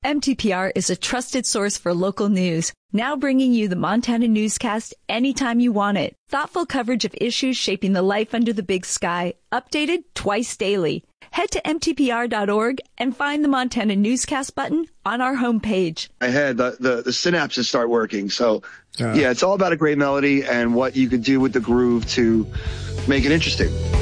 MTPR is a trusted source for local news, now bringing you the Montana Newscast anytime you want it. Thoughtful coverage of issues shaping the life under the big sky, updated twice daily. Head to mtpr.org and find the Montana Newscast button on our homepage. I had the synapses start working. So, yeah, it's all about a great melody and what you could do with the groove to make it interesting.